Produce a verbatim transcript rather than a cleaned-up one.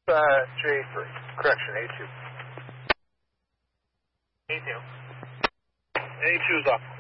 Uh, J three. Correction, A two. A two. A two is off.